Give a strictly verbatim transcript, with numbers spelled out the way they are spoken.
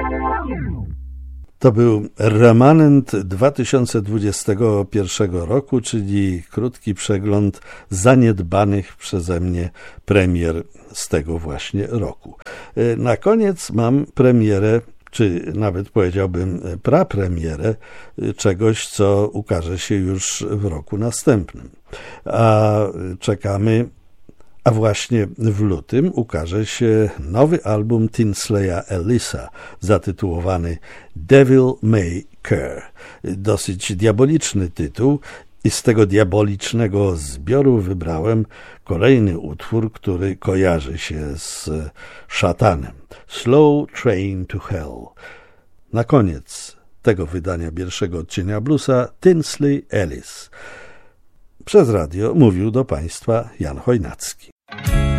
To był remanent dwa tysiące dwudziestego pierwszego roku, czyli krótki przegląd zaniedbanych przeze mnie premier z tego właśnie roku. Na koniec mam premierę, czy nawet powiedziałbym prapremierę czegoś, co ukaże się już w roku następnym. A czekamy, a właśnie w lutym ukaże się nowy album Tinsleya Ellisa zatytułowany Devil May Care. Dosyć diaboliczny tytuł i z tego diabolicznego zbioru wybrałem kolejny utwór, który kojarzy się z szatanem. Slow Train to Hell. Na koniec tego wydania pierwszego odcienia bluesa Tinsley Ellis. Przez radio mówił do Państwa Jan Chojnacki.